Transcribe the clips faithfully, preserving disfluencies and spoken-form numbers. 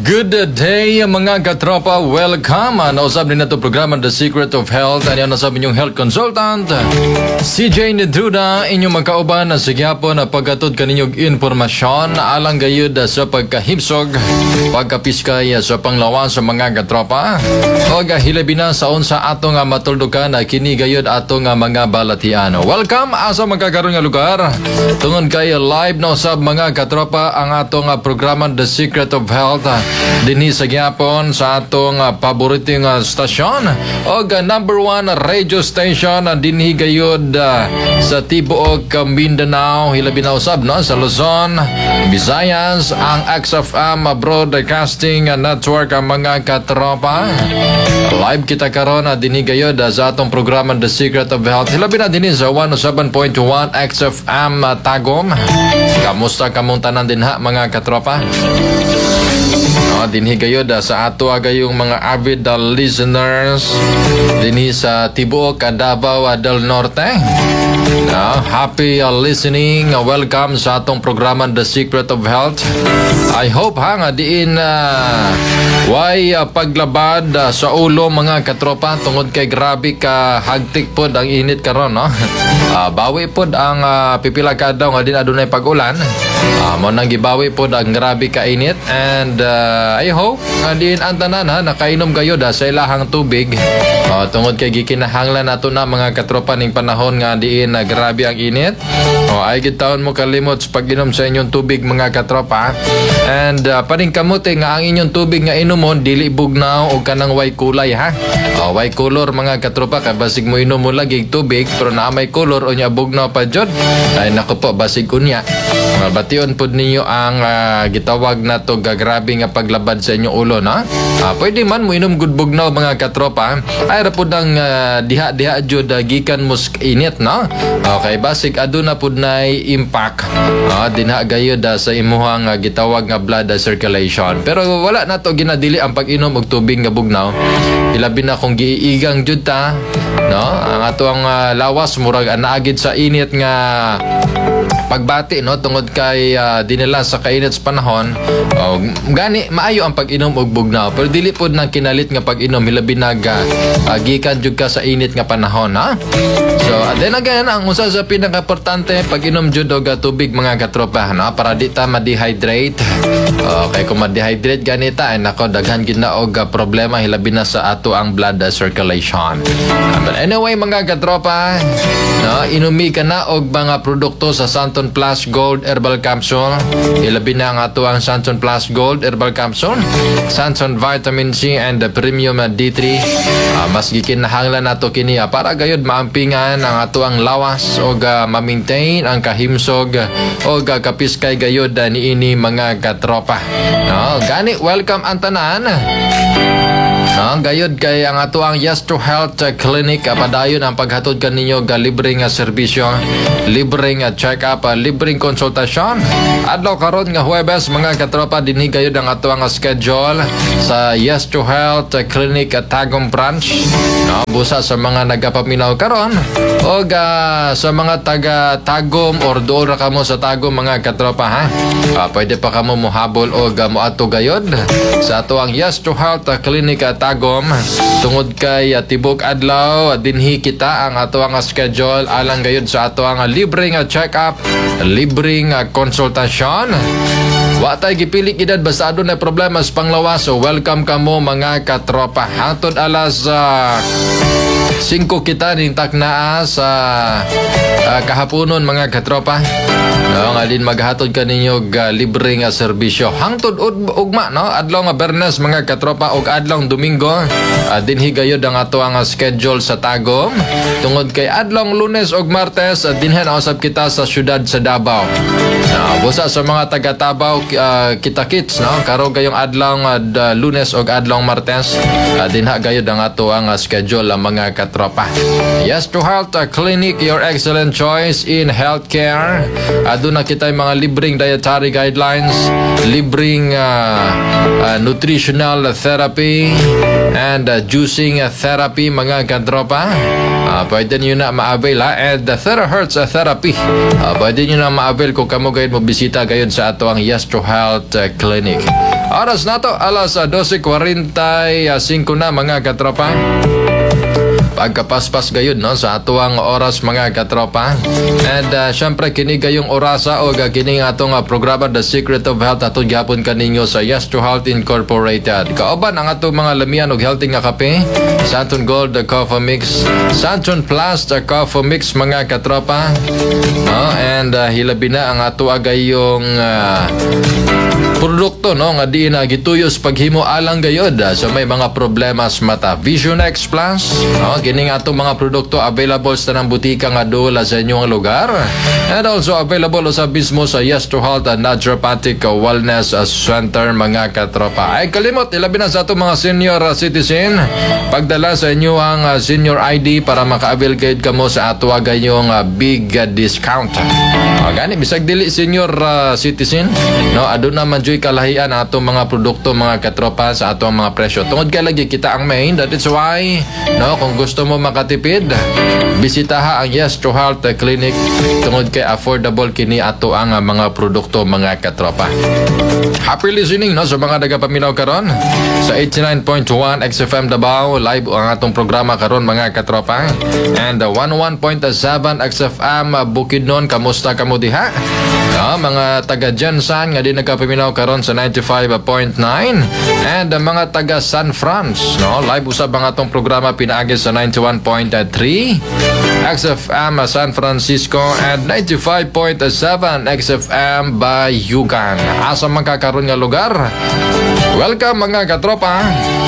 Good day mga katropa, welcome. Nausap din na ito programa The Secret of Health. Ano nasab inyong health consultant C J Nedruda, inyong magkauban na sigyapon na pagkatod kaninyong informasyon alang gayud sa pagkahimsog, pagkapiskay sa panglawas sa mga katropa o hilabi na sa unsa atong matuldukan na kini gayud atong mga balatian. Welcome asa magkakaroon nga lugar tungon kay live na usab mga katropa ang atong programa The Secret of Health dinhi sa gyapon sa atong uh, paboritong uh, stasyon o uh, number one radio station uh, dinhi gayud uh, sa tibuok uh, Mindanao, hilabi na usab no sa Luzon, Visayas, ang X F M Broadcasting Network ang mga katropa. Live kita karon uh, dinhi gayud uh, sa atong programa The Secret of Health, hilabi na dinhi sa one oh seven point one X F M uh, Tagum. Kamusta kamong tanan dinha mga katropa? No, dinhi gayod sa ato gayong mga avid uh, listeners dinhi sa tibuok Davao del Norte. No, happy uh, listening. Uh, welcome sa atong programa The Secret of Health. I hope ha nga diin uh, way uh, paglabad uh, sa ulo mga katropa tungod kay grabe ka hagtik pod ang init karon no. Uh, bawi pod ang uh, pipila ka daw nga din adunay pag-ulan. Uh, mo nang gibawi pod ang grabe ka init and uh, I hope uh, din ang tanan ha nakainom gayud uh, sa ilahang tubig. Uh, tungod kay gikinahanglan nato na mga katropa ning panahon nga diin uh, grabe ang init. Oh, ay gitawon mo kalimot sa pag-inom sa inyong tubig mga katropa. And uh, paring kamuti nga ang inyong tubig nga inumon dili bugnaw o kanang way kulay ha. Oh, way color mga katropa kay basig mo inom mo lagi tubig pero na may color o nya bugnaw pa jud. Ay nako po basig unya. Uh, bation pod ninyo ang uh, gitawag nato gagrabe nga paglabad sa inyong ulo na. Uh, pwede man mo inom good bugnaw mga katropa. Ay ra pod ang uh, diha-diha jud uh, gikan mo init no. Okay, basig aduna pod nay impact uh, dinha gayud uh, sa imuhang uh, gitawag nga blood uh, circulation. Pero wala na to ginadili ang pag-inom og tubig nga bugnaw. Ilabi na kung giigang jud ta no ang atong uh, lawas murag anaagid sa init nga pagbati no tungod kay uh, dinala sa kainit sa panahon. Oh, gani maayo ang pag-inom og bugnaw pero dili pod nang kinalit nga pag-inom hilabi nag uh, gikan jud ka sa init nga panahon ha. So and then again ang usa sa pinaka-importante pag-inom jud og uh, tubig mga katropa no para di ta ma-dehydrate. Okay, kung ma-dehydrate ganita ay nako daghan gid na og uh, problema hilabi na sa ato ang blood uh, circulation. Uh, but anyway mga katropa no inumi ka na og mga produkto sa Santon Plus Gold Herbal Capsule. Ilabi na ang ato ang Santon Plus Gold Herbal Capsule, Santon Vitamin C and the Premium D three. Uh, mas gikinahanglan nato kini uh, para gayud maampingan ang ato ang lawas o uh, ma-maintain ang kahimsog o uh, kapiskay gayud uh, niini mga katropa. No, gani welcome ang tanan. No, gayud kay ang ato ang Yes to Health uh, Clinic uh, padayon ang paghatod kaninyo ga libreng uh, serbisyo, libreng uh, check-up, uh, libreng konsultasyon. Adlaw karon nga Huwebes mga katropa dinhi gayud ang ato ang uh, schedule sa Yes to Health uh, Clinic at uh, Tagum branch. No, busa sa mga nagapaminaw karon o uh, sa mga taga Tagum or dool ra kamo sa Tagum mga katropa ha. Uh, pwede pa kamo mohabol o uh, moadto gayud sa ato ang Yes to Health uh, Clinic at Tagum tungod kay uh, tibok adlaw uh, dinhi kita ang ato ang uh, schedule alang gayud sa ato ang uh, libreng uh, check-up, libreng uh, konsultasyon. Wa tay gipili gidad basta adun na problema sa panglawas. So welcome kamo mga katropa. Hangtod alas uh, singko kita ning taknaa sa uh, kahaponon mga katropa. No, nga din maghatod kaninyo uh, libre nga serbisyo. Hangtod ugma no adlaw nga Bernes mga katropa og adlaw Domingo. Uh, dinhi gayud ang ato ang uh, schedule sa Tagum. Tungod kay adlaw Lunes og Martes uh, dinhi na usab kita sa syudad sa Davao. No, busa sa mga taga Davao uh, kita-kits no karon gayong adlaw uh, Lunes og adlaw Martes uh, dinha gayud ang ato ang uh, schedule uh, mga katropa. Yes to Health uh, Clinic, your excellent choice in healthcare. Aduna kita mga libreng dietary guidelines, libreng uh, uh, nutritional therapy and uh, juicing uh, therapy mga katropa. Uh, pwede nyo na ma-avail ha. And the Therahertz uh, therapy. Uh, pwede nyo na ma-avail kung kamo gayud mo bisita gayud sa ato ang Yes to Health uh, Clinic. Oras na to, alas twelve forty-five na mga katropa. Pagkapaspas gayud no sa atuang oras mga katropa. And uh, syempre kini gayong orasa o kini atong uh, programa The Secret of Health atong gyapon kaninyo sa Yes to Health Incorporated. Kauban ang atong mga lamian og healthy nga kape, Santon Gold the Coffee Mix, Santon Plus the Coffee Mix mga katropa. No, and uh, hilabi na ang ato gayong uh, produkto no nga di na gituyos paghimo alang gayod uh, so may mga problemas mata. Vision X Plus, no, kini nga atong mga produkto available sa tanang butika nga dola sa inyong lugar. And also available sa mismo sa Yes to Health and Naturopathic Wellness Center mga katropa. Ay kalimot, ilabi na sa atong mga senior citizen pagdala sa inyo ang uh, senior I D para maka-avail kayo kamo sa ato gayong uh, big uh, discount. Uh, gani bisag dili senior uh, citizen no aduna man joy kalahian atong mga produkto mga katropa sa atong mga presyo. Tungod kay lagi kita ang main, that is why no kung gusto mo makatipid, bisitaha ang Yes to Health Clinic tungod kay affordable kini ato ang uh, mga produkto mga katropa. Happy listening no sa mga nagapaminaw karon sa eighty-nine point one X F M Davao, live ang atong programa karon mga katropa. And uh, one oh one point seven X F M uh, Bukidnon, kamusta kamo diha? No, mga taga Jensan nga di nagapaminaw karon sa ninety-five point nine, and uh, mga taga San Franz no live usab ang atong programa pinaagi sa ninety-one point three X F M San Francisco and ninety-five point seven X F M Bayugan. Asa man ka karon nga lugar, welcome mga katropa.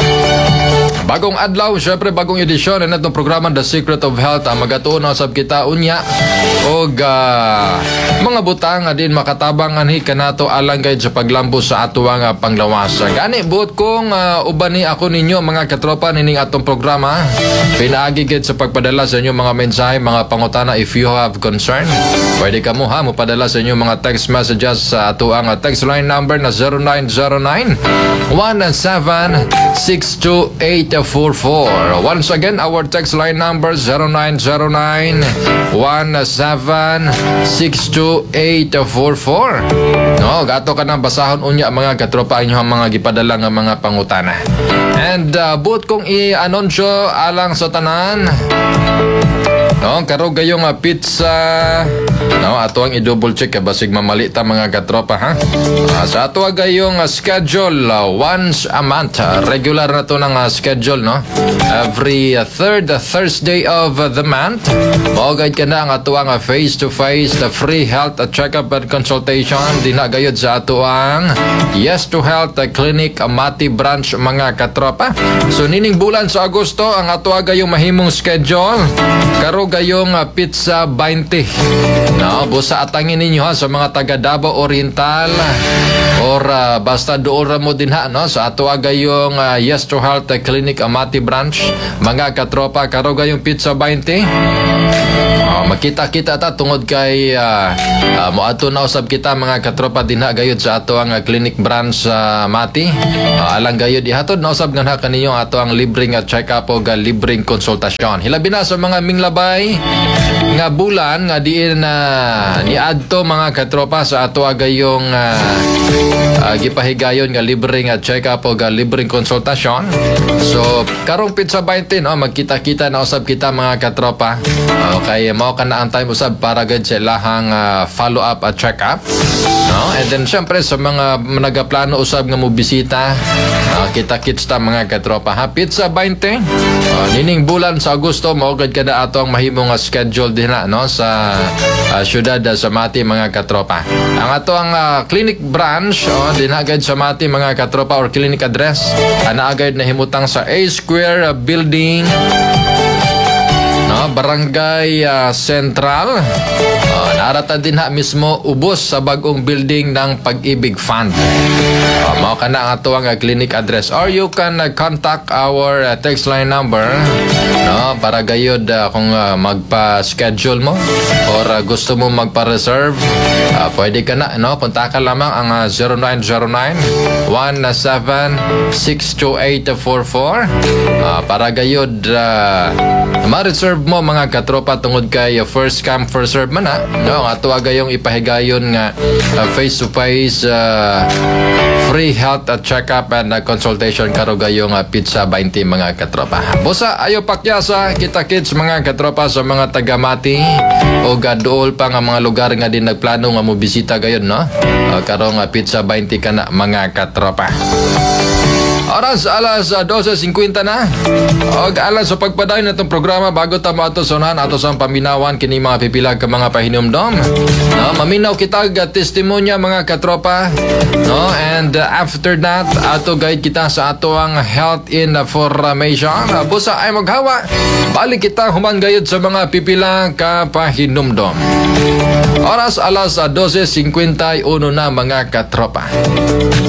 Bagong adlaw, syempre bagong edisyon na itong programa The Secret of Health. Ang magatuon na sab kita unya o uh, mga butang nga din makatabang anhi kanato alang gayud sa paglambo sa ato nga panglawas. Gani buot kong uh, ubani ako ninyo mga katropa nining atong programa. Pinaagi gid sa pagpadala sa inyo mga mensahe, mga pangutana if you have concern. Pwede ka mo ha mo padala sa inyo mga text messages sa ato ang text line number na zero nine zero nine one seven six two eight four four. Once again, our text line number zero nine zero nine one seven six two eight four four. No, gato ka nang basahon unya mga katropa inyo ang mga gipadala nga mga pangutana. And uh, buot kong i-anunsyo alang sa tanan. No, karo gayong uh, pizza. No, ato ang i-double check basig mamali ta mga katropa ha. Uh, sa ato gayong uh, schedule uh, once a month, uh, regular na to ng uh, schedule no. Every uh, third uh, Thursday of uh, the month, maugay ka na ang ato ang uh, face to face the free health uh, check-up and consultation dinagayod sa ato ang Yes to Health uh, Clinic Amati branch mga katropa. So nining bulan sa Agosto ang ato gayong mahimong schedule karo gayong uh, pizza twenty. No, busa atangin ninyo ha sa mga taga Davao Oriental or uh, basta doon mo din ha no sa ato gayong uh, Yes to Health uh, Clinic Amati branch mga katropa karo gayong pizza twenty. Oh, makita-kita ta tungod kay uh, uh, moadto na usab kita mga katropa dinha gayud sa ato ang uh, clinic branch sa uh, Mati. Uh, alang gayud ihatod na usab nga kaninyo ato ang libreng uh, check-up o uh, libreng konsultasyon. Hilabi na sa mga minglabay nga bulan nga diin na uh, niadto mga katropa sa ato gayong uh, uh, gipahigayon nga libreng uh, check-up o uh, libreng konsultasyon. So karong pizza twenty no magkita-kita na usab kita mga katropa. Okay, mao ka na ang time usab para gud sa lahang uh, follow up at check up no. And then syempre sa mga nagaplano usab nga mo bisita, uh, kita-kits ta mga katropa ha. Pizza twenty uh, nining bulan sa Agosto mao gud kada ato ang mahimong uh, schedule dinha no sa uh, syudad uh, sa Mati mga katropa. Ang ato ang uh, clinic branch oh, dinha gud sa Mati mga katropa or clinic address ana agad na himutang sa A Square uh, building no, Barangay uh, Central. Uh, narata din ha mismo ubos sa bagong building ng Pag-ibig Fund. Uh, mao ka na ang ato ang uh, clinic address or you can uh, contact our uh, text line number no para gayud uh, kung uh, magpa-schedule mo or uh, gusto mo magpa-reserve, uh, pwede ka na no kontakan lamang ang uh, zero nine zero nine one seven six two eight four four uh, para gayud uh, ma-reserve mo mga katropa tungod kay uh, first come first serve man na. No, nga tuwa gayong ipahigayon nga uh, face to face uh, free health at check-up and uh, consultation karo gayong uh, pizza twenty mga katropa. Busa ayo pakyasa kita kids mga katropa sa mga taga-Mati o gaduol pa nga mga lugar nga din nagplano nga mo bisita gayon no. Uh, karo nga pizza twenty kana mga katropa. Oras alas uh, twelve fifty na. Og alas sa pagpadayon natong programa bago ta moadto sonan ato sa paminawan kini mga pipilag ka mga pahinumdom. No, maminaw kita ga testimonya mga katropa. No, and uh, after that ato guide kita sa ato ang health information. Uh, busa ay maghawa. Balik kita human gayud sa mga pipila ka pahinumdom. Oras alas uh, twelve fifty-one na mga katropa.